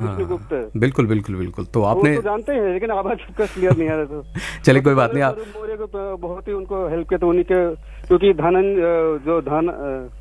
विष्णुगुप्त। बिल्कुल बिल्कुल बिल्कुल। तो वो आपने तो जानते हैं, लेकिन आवाज का क्लियर नहीं आ रहा था। चलिए कोई बात नहीं। आप मौर्य को तो बहुत ही उनको हेल्प किया, तो उन्हीं के, क्योंकि जो धन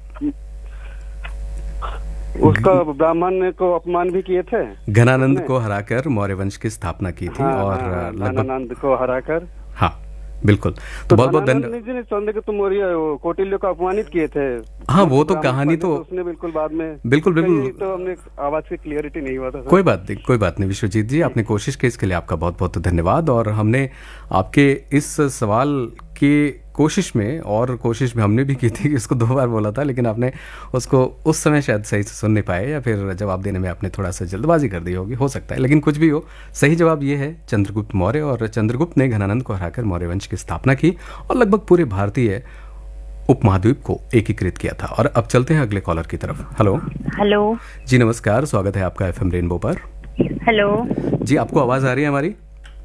उसका ब्राह्मण को अपमान भी किए थे, घनानंद को हराकर मौर्य वंश की स्थापना की थी। हाँ, और हाँ, लगभग घनानंद को हराकर। हाँ बिल्कुल। तो बहुत बहुत घनानंद धन्यवाद। जी ने चंद्रगुप्त तो मौर्य कौटिल्य को अपमानित किए थे। हाँ वो तो ब्राह्मण कहानी पढ़े, तो उसने बिल्कुल बाद में बिल्कुल बिल्कुल। कहीं तो हमने आवाज की क्लियरिटी नहीं हुआ था सर। कोई बात नहीं, कोई बात नहीं विश्वजीत जी, आपने कोशिश की, इसके लिए आपका बहुत बहुत धन्यवाद। और हमने आपके इस सवाल की कोशिश में हमने भी की थी कि इसको 2 बार बोला था, लेकिन आपने उसको उस समय शायद सही से सुन नहीं पाए, या फिर जवाब देने में आपने थोड़ा सा जल्दबाजी कर दी होगी, हो सकता है। लेकिन कुछ भी हो, सही जवाब ये है चंद्रगुप्त मौर्य। और चंद्रगुप्त ने घनानंद को हराकर मौर्य वंश की स्थापना की और लगभग पूरे भारतीय उपमहाद्वीप को एकीकृत किया था। और अब चलते हैं अगले कॉलर की तरफ। हेलो। हेलो जी नमस्कार, स्वागत है आपका एफएम रेनबो पर। हेलो जी आपको आवाज आ रही है हमारी?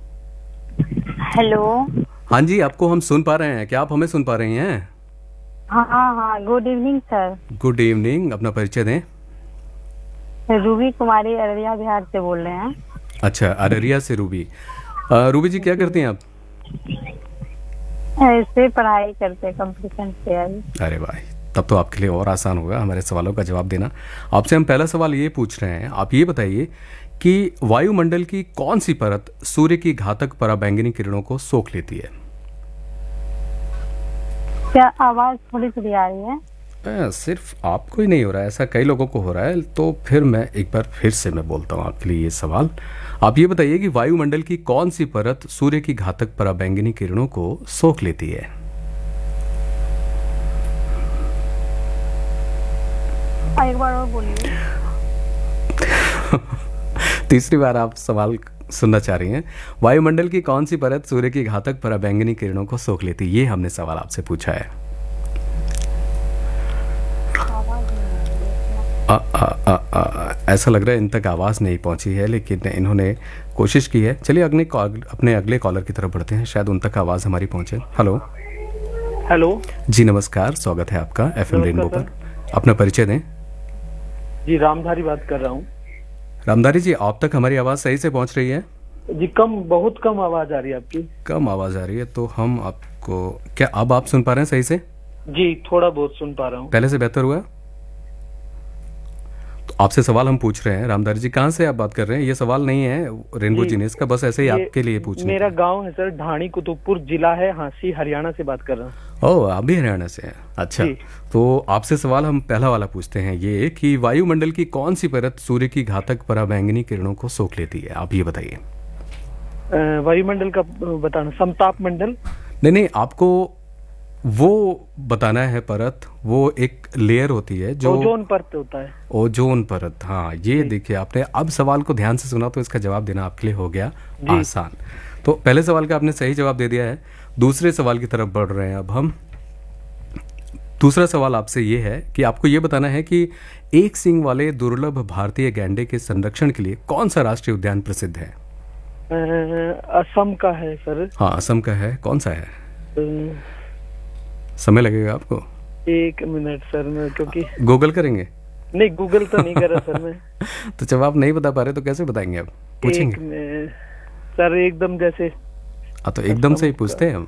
हेलो। हाँ जी, आपको हम सुन पा रहे हैं, क्या आप हमें सुन पा रही हैं? हाँ हाँ हाँ, good evening sir. Good evening, अपना परिचय दें। रूबी कुमारी अररिया बिहार से बोल रहे हैं। अच्छा, अररिया से रूबी। रूबी जी क्या करती हैं आप? ऐसे पढ़ाई करते, कंपटीशन तैयारी। अरे भाई, तब तो आपके लिए और आसान होगा हमारे सवालों का जवाब देना। आपसे हम पहला सवाल ये पूछ रहे हैं, आप ये बताइए कि वायुमंडल की कौन सी परत सूर्य की घातक पराबैंगनी किरणों को सोख लेती है? क्या आवाज थोड़ी थोड़ी आ रही है? सिर्फ आपको ही नहीं हो रहा है, ऐसा कई लोगों को हो रहा है। तो फिर मैं एक बार फिर से मैं बोलता हूँ आपके लिए ये सवाल। आप ये बताइए कि वायुमंडल की कौन सी परत सूर्य की घातक पराबैंगनी किरणों को सोख लेती है? एक बार और बोलिए। तीसरी बार आप सवाल सुनना चाह रही हैं। वायुमंडल की कौन सी परत सूर्य की घातक पराबैंगनी किरणों को सोख लेती है, ये हमने सवाल आपसे पूछा है। ऐसा लग रहा है इन तक आवाज नहीं पहुंची है, लेकिन इन्होंने कोशिश की है। चलिए अपने अगले कॉलर की तरफ बढ़ते हैं, शायद उन तक आवाज हमारी पहुंचे। हेलो। हेलो जी नमस्कार, स्वागत है आपका एफएम रेनबो पर। अपना परिचय दें। जी रामधारी बात कर रहा हूँ। रामधारी जी, आप तक हमारी आवाज सही से पहुंच रही है? जी बहुत कम आवाज आ रही है आपकी। कम आवाज आ रही है, तो हम आपको, क्या अब आप सुन पा रहे हैं सही से? जी थोड़ा बहुत सुन पा रहा हूँ। पहले से बेहतर हुआ? तो आपसे सवाल हम पूछ रहे हैं। रामधारी जी, कहाँ से आप बात कर रहे हैं? ये सवाल नहीं है रेनबो जीनियस का, बस ऐसे ही आपके लिए पूछना। मेरा गांव है सर ढाणी, कुतुबपुर जिला है, हांसी, हरियाणा से बात कर रहा हूँ। ओह, आप भी हरियाणा से हैं? अच्छा, तो आपसे सवाल हम पहला वाला पूछते हैं, ये कि वायुमंडल की कौन सी परत सूर्य की घातक पराबैंगनी किरणों को सोख लेती है? आप ये बताइए। वायुमंडल का बताना, समताप मंडल? नहीं, आपको वो बताना है परत। वो एक लेयर होती है जो ओजोन परत होता है। ओजोन परत, हाँ। ये देखिए, आपने अब सवाल को ध्यान से सुना तो इसका जवाब देना आपके लिए हो गया आसान। तो पहले सवाल का आपने सही जवाब दे दिया है। दूसरे सवाल की तरफ बढ़ रहे हैं अब हम। दूसरा सवाल आपसे ये है कि आपको ये बताना है कि एक सींग वाले दुर्लभ भारतीय गैंडे के संरक्षण के लिए कौन सा राष्ट्रीय उद्यान प्रसिद्ध है? असम का है सर। हाँ, असम का है। कौन सा है? समय लगेगा आपको। 1 मिनट सर, मैं क्योंकि गूगल करेंगे? नहीं, गूगल तो नहीं कर रहा सर मैं। तो जब आप नहीं बता पा रहे तो कैसे बताएंगे? आप पूछेंगे सर एकदम जैसे। तो एकदम से ही पूछते हैं हम।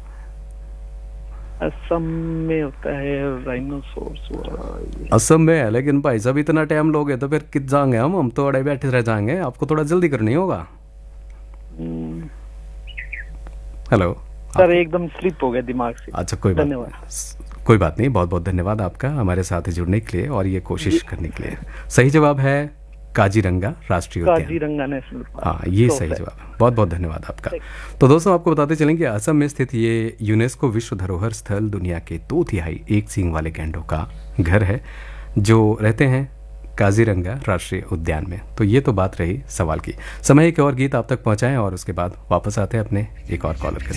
असम में होता है राइनोसोर्स। असम में है, लेकिन भाई साहब इतना टाइम लोगे तो फिर कित जाएंगे हम तो अड़े बैठे रह जाएंगे। आपको थोड़ा जल्दी करनी होगा। हेलो सर, एकदम स्लिप हो गया दिमाग से। अच्छा, कोई बात नहीं। बहुत बहुत धन्यवाद आपका हमारे साथ जुड़ने के लिए और ये कोशिश करने के लिए। सही जवाब है काजीरंगा राष्ट्रीय उद्यान। Kaziranga national park. हाँ, ये सही जवाब है। बहुत बहुत धन्यवाद आपका। तो दोस्तों, आपको बताते चलें कि असम में स्थित ये यूनेस्को विश्व धरोहर स्थल दुनिया के 2/3 एक सींग वाले गैंडों का घर है, जो रहते हैं काजीरंगा राष्ट्रीय उद्यान में। तो ये तो बात रही सवाल की। समय एक और गीत आप तक पहुंचाएं और उसके बाद वापस आते हैं अपने एक और कॉलर के साथ।